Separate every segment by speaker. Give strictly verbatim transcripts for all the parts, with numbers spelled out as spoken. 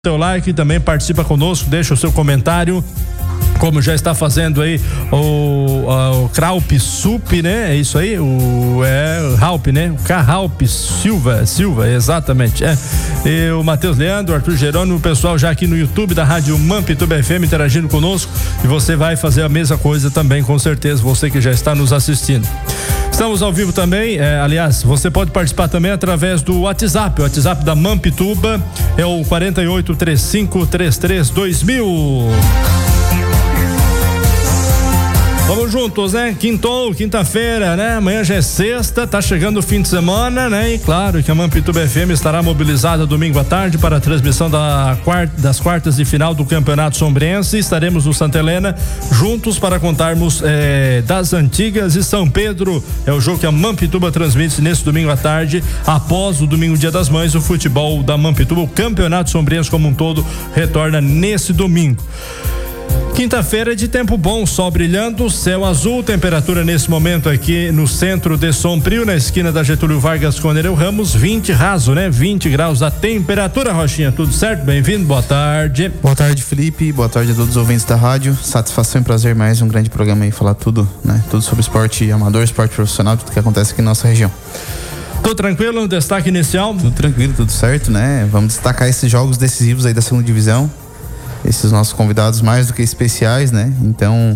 Speaker 1: seu like e também participa conosco, deixa o seu comentário, como já está fazendo aí o, o Kraup Sup, né? É isso aí, o é Raup, né? O Carraup Silva, Silva, exatamente. É. E o Matheus Leandro, o Arthur Jerônimo, o pessoal já aqui no YouTube da Rádio Mampituba F M interagindo conosco, e você vai fazer a mesma coisa também, com certeza, você que já está nos assistindo. Estamos ao vivo também, é, aliás, você pode participar também através do WhatsApp, o WhatsApp da Mampituba é o quarenta e oito, trinta e cinco, trinta e três, dois mil. Vamos juntos, né? Quintou, quinta-feira, né? Amanhã já é sexta, tá chegando o fim de semana, né? E claro que a Mampituba F M estará mobilizada domingo à tarde para a transmissão da quarta, das quartas de final do Campeonato Sombrense. Estaremos no Santa Helena juntos para contarmos eh, das antigas e São Pedro. É o jogo que a Mampituba transmite nesse domingo à tarde, após o domingo Dia das Mães. O futebol da Mampituba, o Campeonato Sombrense como um todo, retorna nesse domingo. Quinta-feira de tempo bom, sol brilhando, céu azul, temperatura nesse momento aqui no centro de Sombrio, na esquina da Getúlio Vargas com Nereu Ramos, vinte raso, né? vinte graus a temperatura, Rochinha, tudo certo? Bem-vindo, boa tarde.
Speaker 2: Boa tarde, Felipe, boa tarde a todos os ouvintes da rádio, satisfação e prazer, mais um grande programa aí, falar tudo, né? Tudo sobre esporte amador, esporte profissional, tudo que acontece aqui na nossa região.
Speaker 1: Tudo tranquilo, destaque inicial?
Speaker 2: Tudo tranquilo, tudo certo, né? Vamos destacar esses jogos decisivos aí da segunda divisão. Esses nossos convidados mais do que especiais, né? Então,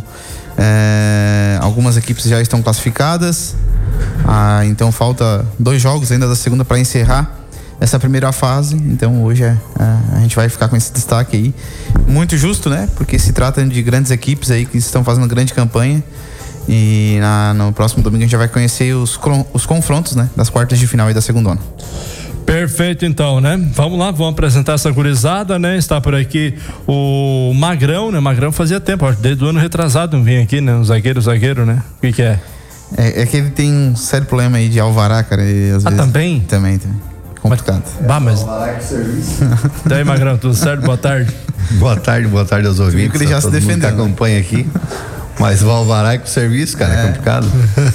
Speaker 2: é, algumas equipes já estão classificadas. Ah, então falta dois jogos ainda da segunda para encerrar essa primeira fase. Então hoje é, é, a gente vai ficar com esse destaque aí. Muito justo, né? Porque se trata de grandes equipes aí que estão fazendo grande campanha. E na, no próximo domingo a gente já vai conhecer os, os confrontos, né? Das quartas de final e da segundona.
Speaker 1: Perfeito, então, né? Vamos lá, vamos apresentar essa gurizada, né? Está por aqui o Magrão, né? Magrão fazia tempo, ó, desde o ano retrasado não vinha aqui, né? Um zagueiro, zagueiro, né? O que que é?
Speaker 2: É, é que ele tem um sério problema aí de alvará, cara. E, às
Speaker 1: ah,
Speaker 2: vezes,
Speaker 1: também?
Speaker 2: Também, também. Complicado.
Speaker 1: Mas, bah, mas... Daí, Magrão, tudo certo? Boa tarde.
Speaker 3: Boa tarde, boa tarde aos ouvintes.
Speaker 2: Que ele já se defendeu.
Speaker 3: Que acompanha aqui. Mas o alvará é com o serviço, cara, é, é complicado.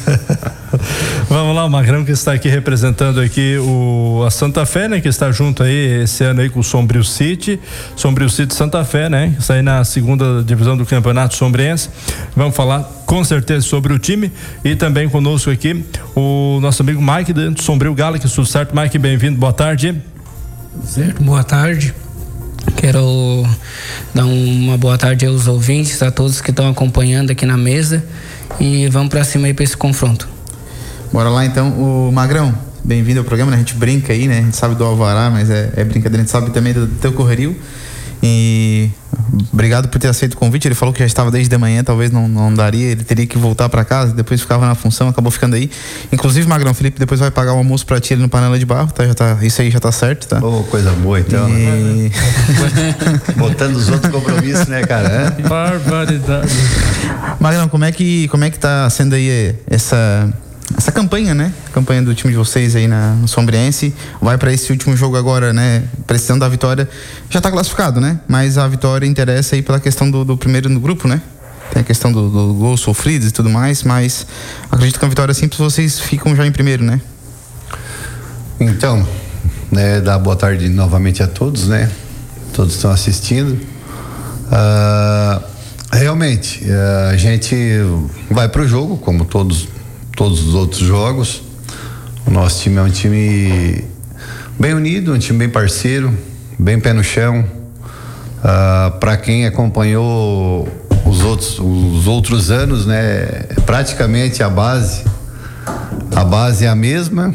Speaker 1: Vamos lá, o Magrão que está aqui representando aqui o, a Santa Fé, né? Que está junto aí esse ano aí com o Sombrio City, Sombrio City Santa Fé, né? Está aí na segunda divisão do Campeonato Sombrense. Vamos falar com certeza sobre o time e também conosco aqui o nosso amigo Mike do Sombrio Galaxy. Tudo certo, Mike? Bem-vindo, boa tarde.
Speaker 4: Certo, boa tarde. Quero dar uma boa tarde aos ouvintes, a todos que estão acompanhando aqui na mesa, e vamos pra cima aí pra esse confronto.
Speaker 2: Bora lá então, o Magrão, bem-vindo ao programa, né? A gente brinca aí, né? A gente sabe do alvará, mas é, é brincadeira, a gente sabe também do teu correrio. E obrigado por ter aceito o convite. Ele falou que já estava desde de manhã, talvez não, não daria, ele teria que voltar para casa, depois ficava na função, acabou ficando aí. Inclusive, Magrão, Felipe depois vai pagar o almoço para ti ali no Panela de Barro, tá? Já tá, isso aí já tá certo, tá?
Speaker 3: Oh, coisa boa então. E... Botando os outros compromissos, né, cara? É?
Speaker 1: Barbaridade.
Speaker 2: Magrão, como é que como é que tá sendo aí essa essa campanha, né? Campanha do time de vocês aí na, no Sombriense. Vai para esse último jogo agora, né? Precisando da vitória. Já tá classificado, né? Mas a vitória interessa aí pela questão do, do primeiro no grupo, né? Tem a questão do, do gol sofrido e tudo mais, mas acredito que a vitória simples vocês ficam já em primeiro, né?
Speaker 3: Então, né, dar boa tarde novamente a todos, né? Todos estão assistindo. Uh, realmente, uh, a gente vai pro jogo, como todos todos os outros jogos. O nosso time é um time bem unido, um time bem parceiro, bem pé no chão. Uh, para quem acompanhou os outros, os outros anos, né, praticamente a base a base é a mesma,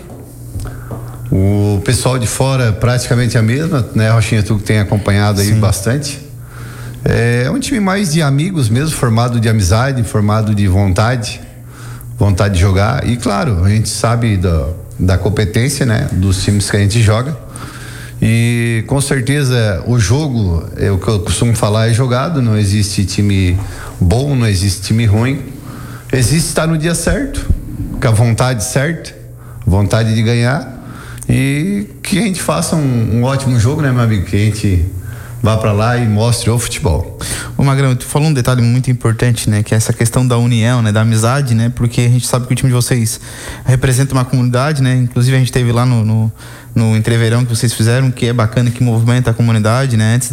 Speaker 3: o pessoal de fora praticamente a mesma, né, Rochinha, tu que tem acompanhado aí. Sim. Bastante. É um time mais de amigos mesmo, formado de amizade, formado de vontade vontade de jogar, e claro, a gente sabe da, da competência, né, dos times que a gente joga, e com certeza o jogo, é o que eu costumo falar, é jogado, não existe time bom, não existe time ruim, existe estar no dia certo, com a vontade certa, vontade de ganhar, e que a gente faça um, um ótimo jogo, né, meu amigo, que a gente vá para lá e mostre o futebol.
Speaker 2: Ô Magrão, tu falou um detalhe muito importante, né? Que é essa questão da união, né? Da amizade, né? Porque a gente sabe que o time de vocês representa uma comunidade, né? Inclusive a gente teve lá no, no, no entreverão que vocês fizeram, que é bacana, que movimenta a comunidade, né? Antes